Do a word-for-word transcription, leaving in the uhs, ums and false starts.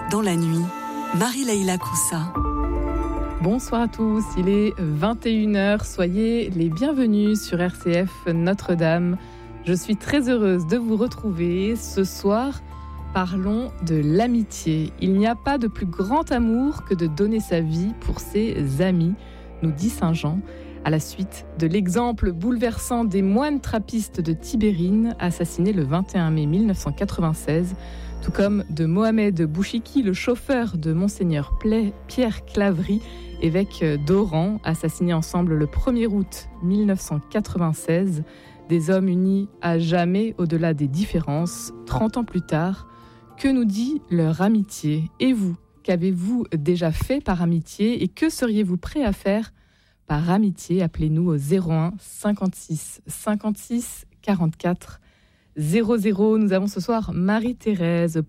dans la nuit, Marie-Leila Koussa. Bonsoir à tous, il est vingt et une heures, soyez les bienvenus sur R C F Notre-Dame. Je suis très heureuse de vous retrouver. Ce soir, parlons de l'amitié. Il n'y a pas de plus grand amour que de donner sa vie pour ses amis, nous dit saint Jean, à la suite de l'exemple bouleversant des moines trappistes de Tibérine, assassinés le vingt et un mai mille neuf cent quatre-vingt-seize, tout comme de Mohamed Bouchiki, le chauffeur de Monseigneur Pierre Claverie, évêque d'Oran, assassinés ensemble le premier août mille neuf cent quatre-vingt-seize. Des hommes unis à jamais au-delà des différences. trente ans plus tard, que nous dit leur amitié ? Et vous, qu'avez-vous déjà fait par amitié et que seriez-vous prêt à faire par amitié ? Appelez-nous au zéro un cinquante-six cinquante-six quarante-quatre zéro zéro. Nous avons ce soir Marie-Thérèse